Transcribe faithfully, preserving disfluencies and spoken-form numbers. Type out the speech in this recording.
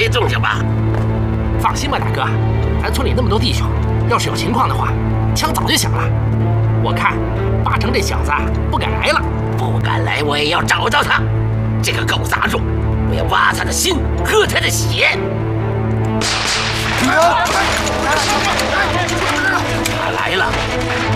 别动静吧？ 放心吧，大哥，咱村里那么多弟兄，要是有情况的话，枪早就响了。我看八成这小子不敢来了。 不敢来，我也要找到他。这个狗杂种，我要挖他的心，喝他的血。他来了。